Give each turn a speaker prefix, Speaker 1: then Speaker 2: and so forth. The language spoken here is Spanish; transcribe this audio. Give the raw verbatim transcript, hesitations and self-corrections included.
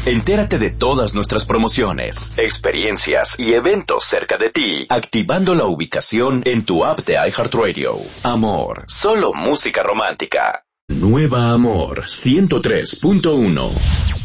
Speaker 1: Entérate de todas nuestras promociones, experiencias y eventos cerca de ti, activando la ubicación en tu app de iHeartRadio. Amor, solo música romántica. Nueva Amor ciento tres punto uno.